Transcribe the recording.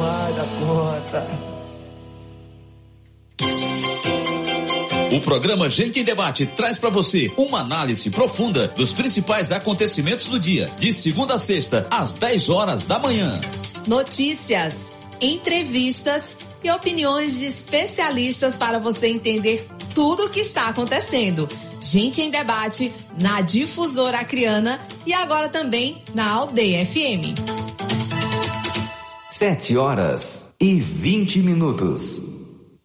demais da conta. O programa Gente em Debate traz para você uma análise profunda dos principais acontecimentos do dia, de segunda a sexta, às 10 horas da manhã. Notícias, entrevistas e opiniões de especialistas para você entender tudo o que está acontecendo. Gente em Debate na Difusora Acreana e agora também na Aldeia FM. 7 horas e 20 minutos.